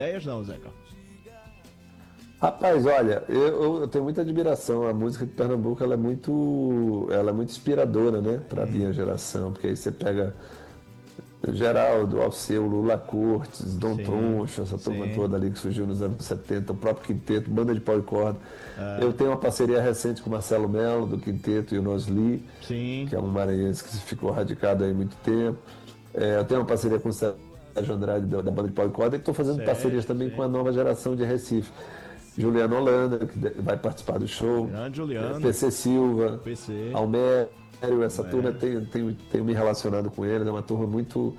ideias não, Zeca? Rapaz, olha, eu tenho muita admiração. A música de Pernambuco ela é muito inspiradora, né, para a minha geração, porque aí você pega Geraldo, Alceu, Lula Cortes, Dom Sim, Troncho, essa turma sim, toda ali que surgiu nos anos 70, o próprio Quinteto, banda de pau e corda. Eu é, tenho uma parceria recente com o Marcelo Melo, do Quinteto, e o Nosli, sim, que é um maranhense que ficou radicado aí há muito tempo. Eu tenho uma parceria com o Sérgio Andrade, da banda de pau e corda, e estou fazendo parcerias Sérgio, também com sim. a nova geração de Recife. Juliano Holanda, que vai participar do show, Grande Juliano, PC Silva, PC, Almério, essa turma Almério. tenho me relacionado com eles, é uma turma muito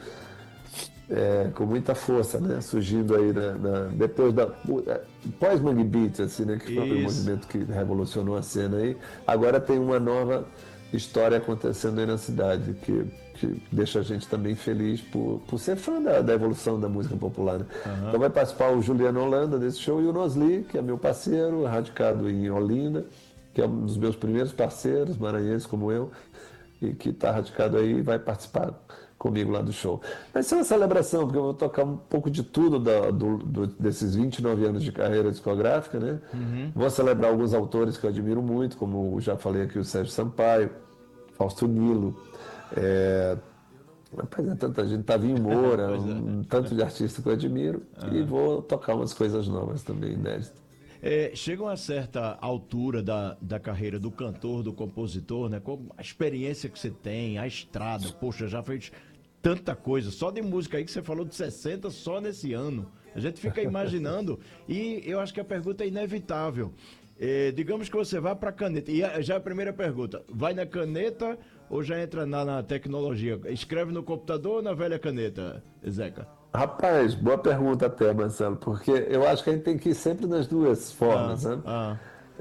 com muita força, né? Surgindo aí depois da pós-Mangue Beat, assim, né? Que foi o Isso. movimento que revolucionou a cena aí. Agora tem uma nova história acontecendo aí na cidade que deixa a gente também feliz por ser fã da evolução da música popular, né? Então Aham. vai participar o Juliano Holanda desse show e o Nosli, que é meu parceiro, radicado em Olinda, que é um dos meus primeiros parceiros, maranhenses como eu, e que está radicado aí e vai participar comigo lá do show. Vai ser uma celebração, porque eu vou tocar um pouco de tudo desses 29 anos de carreira discográfica, né? Uhum. Vou celebrar alguns autores que eu admiro muito, como já falei aqui, o Sérgio Sampaio, Fausto Nilo, é, rapaz, é tanta gente, Tavinho Moura, Pois é. um tanto de artista que eu admiro, e Aham. vou tocar umas coisas novas também, inéditas. Chega uma certa altura da carreira do cantor, do compositor, né? Com a experiência que você tem, a estrada, poxa, já fez tanta coisa. Só de música aí que você falou de 60 só nesse ano. A gente fica imaginando e eu acho que a pergunta é inevitável. Digamos que você vá para caneta. E já a primeira pergunta: vai na caneta ou já entra na tecnologia? Escreve no computador ou na velha caneta, Zeca? Rapaz, boa pergunta até, Marcelo, porque eu acho que a gente tem que ir sempre nas duas Ah, formas, né? ah,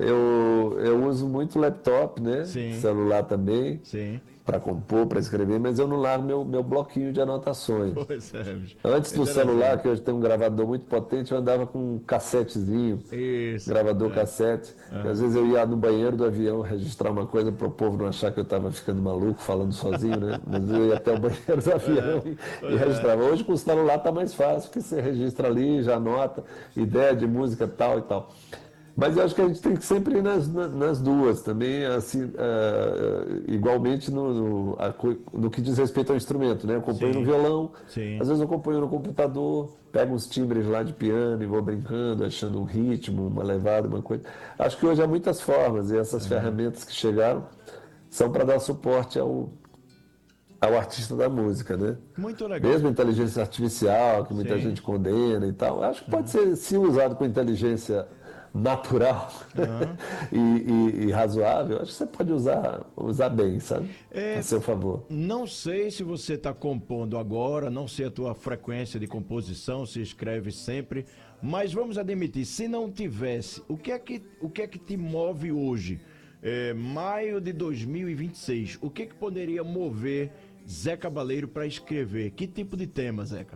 Eu uso muito laptop, né? sim, Celular também, sim. para compor, para escrever, mas eu não largo meu bloquinho de anotações. Pois é, bicho. Antes do celular, Interessante. que hoje tem um gravador muito potente, eu andava com um cassetezinho, Isso. gravador É. cassete. E às Aham. vezes eu ia no banheiro do avião registrar uma coisa para o povo não achar que eu estava ficando maluco, falando sozinho, né? Mas eu ia até o banheiro do avião É, e pois é. registrava. Hoje com o celular tá mais fácil, porque você registra ali, já anota ideia de música tal e tal. Mas eu acho que a gente tem que sempre ir nas duas também, assim, igualmente no que diz respeito ao instrumento, né? Eu componho no Sim, violão, sim. às vezes eu componho no computador, pego uns timbres lá de piano e vou brincando, achando um ritmo, uma levada, uma coisa. Acho que hoje há muitas formas e essas Aham. ferramentas que chegaram são para dar suporte ao artista da música, né? Muito legal. Mesmo a inteligência artificial, que muita Sim. gente condena e tal, acho que pode Aham. ser, se usado com inteligência natural Aham. e razoável, acho que você pode usar bem, sabe? A É, seu favor. não sei se você está compondo agora, não sei a tua frequência de composição, se escreve sempre, mas vamos admitir, se não tivesse, o que é que te move hoje? Maio de 2026, o que poderia mover Zé Cabaleiro para escrever? Que tipo de tema, Zeca?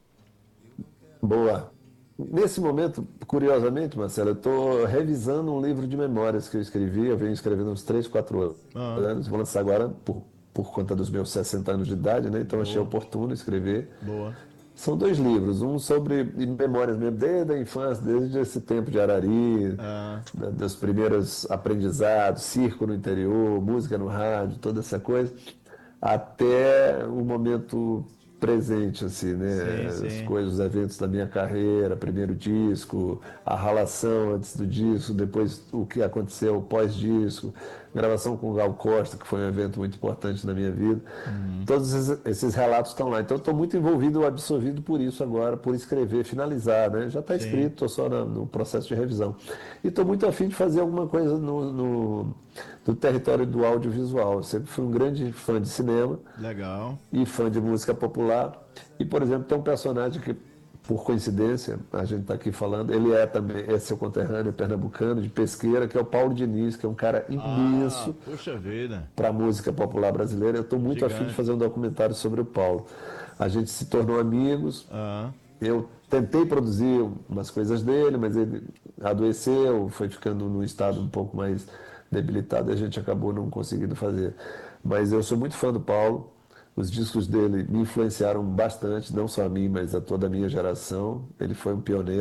Boa. Nesse momento, curiosamente, Marcelo, eu estou revisando um livro de memórias que eu escrevi, eu venho escrevendo há uns 3, 4 Ah, anos, vou lançar agora por conta dos meus 60 anos de idade, né? Então achei boa, oportuno escrever. boa. São dois livros, um sobre memórias mesmo, desde a infância, desde esse tempo de Arari, Ah, dos primeiros aprendizados, circo no interior, música no rádio, toda essa coisa, até o momento presente, assim, sim, né? As sim. coisas, os eventos da minha carreira, primeiro disco, a ralação antes do disco, depois o que aconteceu pós-disco, gravação com o Gal Costa, que foi um evento muito importante na minha vida. Uhum. Todos esses relatos estão lá. Então, eu estou muito envolvido, absorvido por isso agora, por escrever, finalizar, né? Já está Sim. escrito, estou só no processo de revisão. E estou muito afim de fazer alguma coisa no território do audiovisual. Eu sempre fui um grande fã de cinema Legal. e fã de música popular. E, por exemplo, tem um personagem que, por coincidência, a gente está aqui falando, ele é seu conterrâneo pernambucano, de Pesqueira, que é o Paulo Diniz, que é um cara Ah, imenso puxa vida. para a música popular brasileira. Eu estou muito afim de Gigante. fazer um documentário sobre o Paulo. A gente se tornou amigos. Ah, Eu tentei produzir umas coisas dele, mas ele adoeceu, foi ficando num estado um pouco mais debilitado e a gente acabou não conseguindo fazer. Mas eu sou muito fã do Paulo. Os discos dele me influenciaram bastante, não só a mim, mas a toda a minha geração. Ele foi um pioneiro.